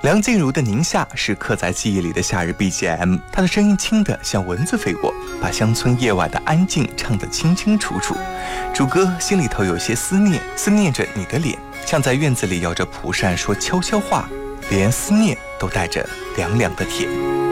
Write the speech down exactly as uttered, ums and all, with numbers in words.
梁静茹的《宁夏》是刻在记忆里的夏日 B G M， 她的声音轻得像蚊子飞过，把乡村夜晚的安静唱得清清楚楚。主歌心里头有些思念，思念着你的脸，像在院子里摇着蒲扇说悄悄话，连思念都带着凉凉的甜。